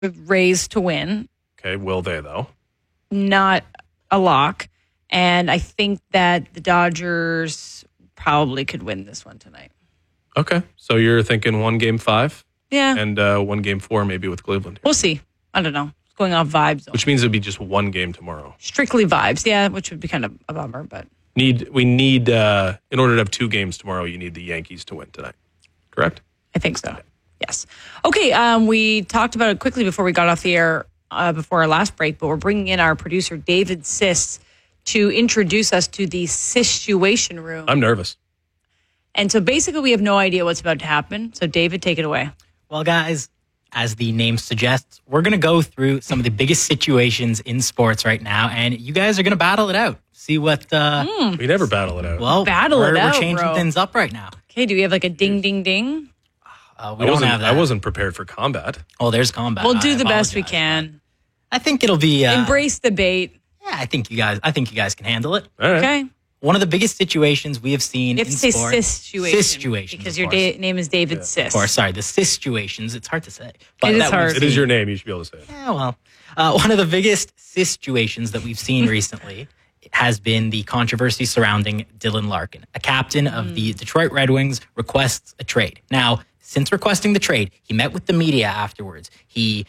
with Rays to win. Okay, will they, though? Not a lock. And I think that the Dodgers probably could win this one tonight. Okay, so you're thinking 1 Game 5? Yeah. And 1 Game 4 maybe with Cleveland. We'll see. I don't know. It's going off vibes. Which means it'd be just 1 game tomorrow. Strictly vibes, yeah, which would be kind of a bummer. But we need in order to have 2 games tomorrow, you need the Yankees to win tonight. Correct? I think so. Yes. Okay, we talked about it quickly before we got off the air before our last break, but we're bringing in our producer, David Sis, to introduce us to the Situation Room. I'm nervous. And so basically we have no idea what's about to happen. So David, take it away. Well, guys, as the name suggests, we're going to go through some of the biggest situations in sports right now, and you guys are going to battle it out. See what... We never battle it out. Well, we're changing things up right now. Okay, do we have like a ding, ding, ding? We don't have that. I wasn't prepared for combat. Oh, there's combat. We'll do the best we can. I think it'll be... Embrace the bait. Yeah, I think you guys can handle it. All right. Okay. One of the biggest situations we have seen in sport. You have to say Situations, because your name is David Sis. Of course, sorry, the situations. It's hard to say. But it is hard. It is your name. You should be able to say it. Yeah, well, one of the biggest situations that we've seen recently has been the controversy surrounding Dylan Larkin. A captain of the Detroit Red Wings requests a trade. Now, since requesting the trade, he met with the media afterwards. He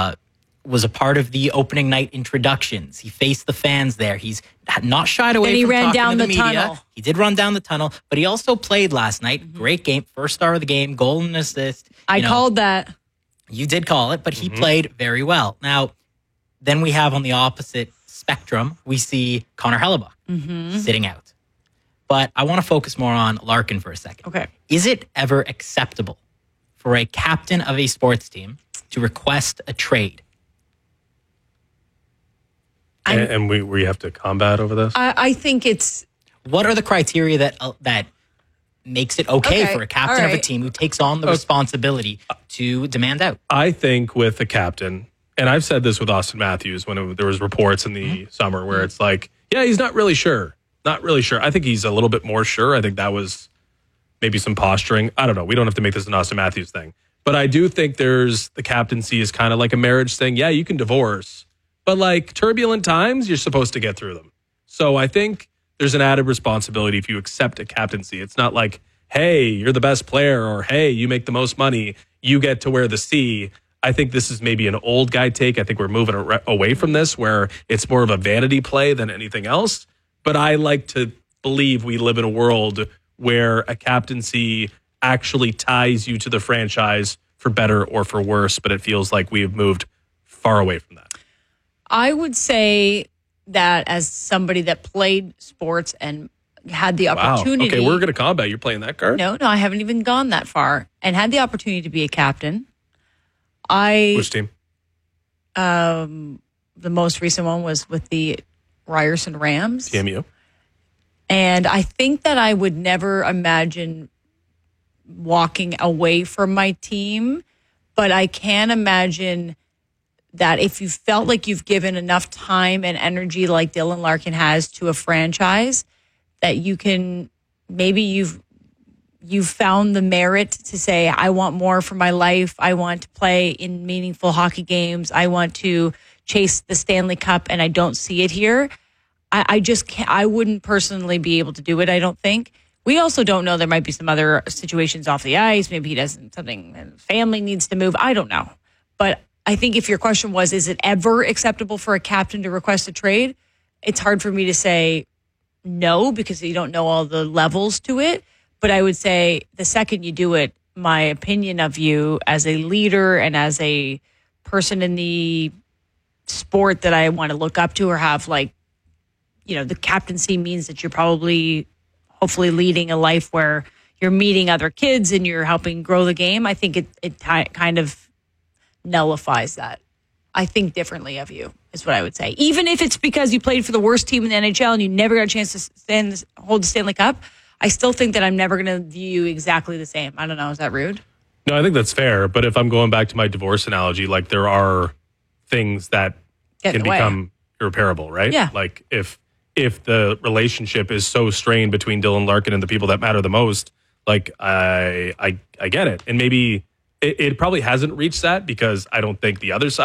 was a part of the opening night introductions. He faced the fans there. He's not shied away from talking to the media. Tunnel. He did run down the tunnel, but he also played last night. Great game. First star of the game, goal and assist. I called that. You did call it, but he played very well. Now, then we have on the opposite spectrum, we see Connor Hellebuck sitting out. But I want to focus more on Larkin for a second. Okay. Is it ever acceptable for a captain of a sports team to request a trade? And we have to combat over this? I think it's... What are the criteria that makes it okay for a captain of a team who takes on the responsibility to demand out? I think with the captain, and I've said this with Austin Matthews when there was reports in the summer where it's like, yeah, he's not really sure. Not really sure. I think he's a little bit more sure. I think that was maybe some posturing. I don't know. We don't have to make this an Austin Matthews thing. But I do think the captaincy is kind of like a marriage thing. Yeah, you can divorce. But like turbulent times, you're supposed to get through them. So I think there's an added responsibility if you accept a captaincy. It's not like, hey, you're the best player, or hey, you make the most money, you get to wear the C. I think this is maybe an old guy take. I think we're moving away from this where it's more of a vanity play than anything else. But I like to believe we live in a world where a captaincy actually ties you to the franchise for better or for worse. But it feels like we have moved far away from that. I would say that as somebody that played sports and had the opportunity. Wow. Okay, we're going to combat. You're playing that card? No, I haven't even gone that far. And had the opportunity to be a captain. Which team? The most recent one was with the Ryerson Rams. TMU. And I think that I would never imagine walking away from my team, but I can imagine that if you felt like you've given enough time and energy like Dylan Larkin has to a franchise, that you can, maybe you've found the merit to say, I want more for my life. I want to play in meaningful hockey games. I want to chase the Stanley Cup, and I don't see it here. I just can't, I wouldn't personally be able to do it, I don't think. We also don't know. There might be some other situations off the ice. Maybe he doesn't, something, family needs to move. I don't know. But I think if your question was, is it ever acceptable for a captain to request a trade? It's hard for me to say no, because you don't know all the levels to it. But I would say the second you do it, my opinion of you as a leader and as a person in the sport that I want to look up to or have, like, you know, the captaincy means that you're probably, hopefully leading a life where you're meeting other kids and you're helping grow the game. I think it kind of nullifies that. I think differently of you is what I would say. Even if it's because you played for the worst team in the NHL and you never got a chance to hold the Stanley Cup, I still think that I'm never going to view you exactly the same. I don't know. Is that rude? No, I think that's fair. But if I'm going back to my divorce analogy, like there are things that can become irreparable, right? Yeah. Like if the relationship is so strained between Dylan Larkin and the people that matter the most, like I get it. And maybe it probably hasn't reached that because I don't think the other side